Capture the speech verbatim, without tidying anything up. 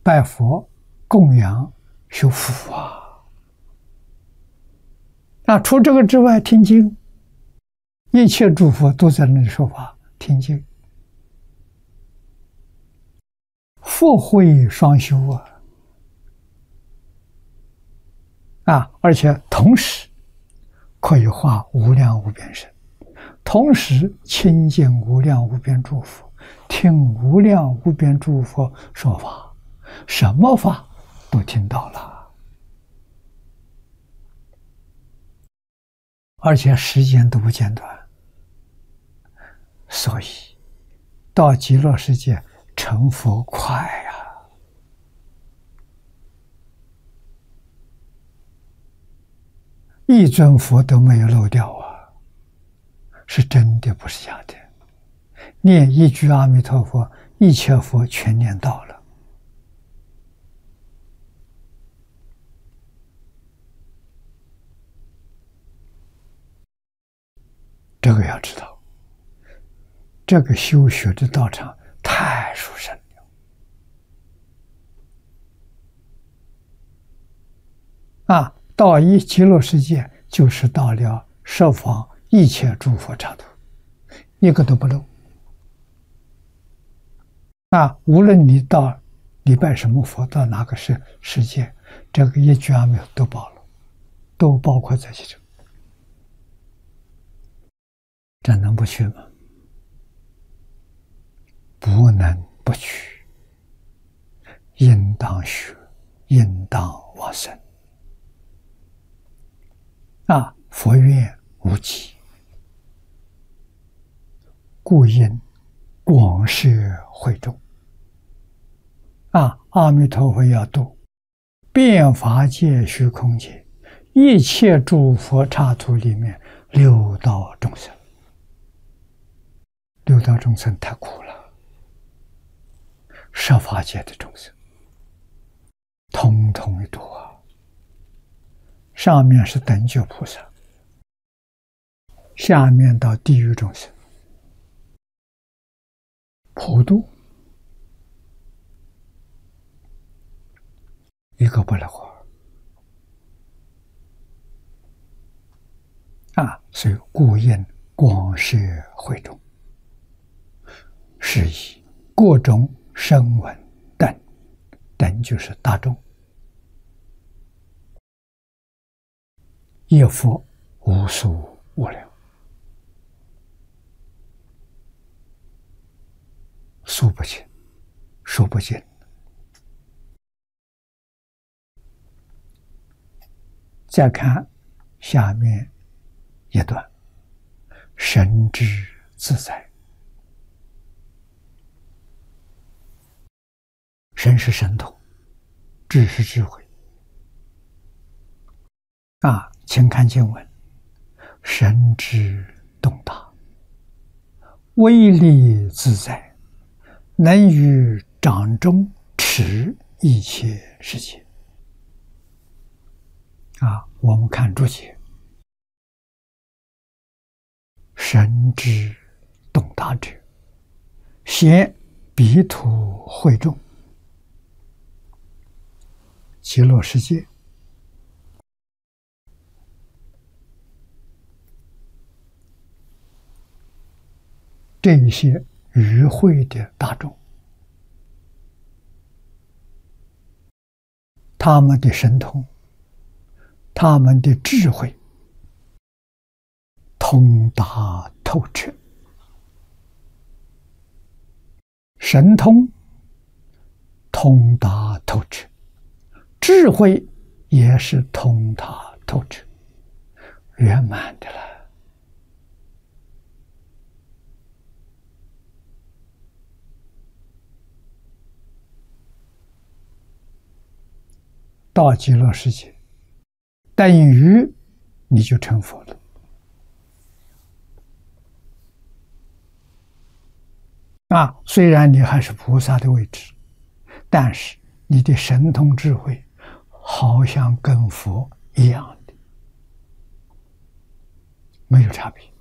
拜佛、供养、修福啊。那除这个之外，听经，一切诸佛都在那里说法，听经，佛慧双修啊。啊，而且同时可以化无量无边身，同时亲近无量无边诸佛，听无量无边诸佛说法，什么法都听到了，而且时间都不间断，所以到极乐世界成佛快呀。一尊佛都没有漏掉啊，是真的，不是假的。念一句阿弥陀佛，一切佛全念到了。这个要知道，这个修学的道场太殊胜了啊！到一极乐世界，就是到了十方一切诸佛刹土，一个都不漏。啊，无论你到你拜什么佛，到哪个世世界，这个一句阿弥都包了，都包括在其中。这能不去吗？不能不去，应当学，应当往生。啊，佛愿无极，故应广摄会众。啊，阿弥陀佛要度遍法界、虚空界一切诸佛刹土里面六道众生。六道众生太苦了，十法界的众生通通一度啊。上面是等觉菩萨，下面到地狱众生，普度，一个不能活啊！所以故应广摄会众，是以各种声闻等，等就是大众，业佛无数无量，数不清，数不尽。再看下面一段，神知自在。神是神通，智是智慧。啊，请看经文，神知洞达，威力自在，能于掌中持一切世界。啊，我们看注解，神知洞达者，显彼土会众，极乐世界这一些与会的大众，他们的神通，他们的智慧通达透彻，神通通达透彻，智慧也是通达透彻，圆满的了。到极乐世界，等于你就成佛了。啊，虽然你还是菩萨的位置，但是你的神通智慧好像跟佛一样的，没有差别。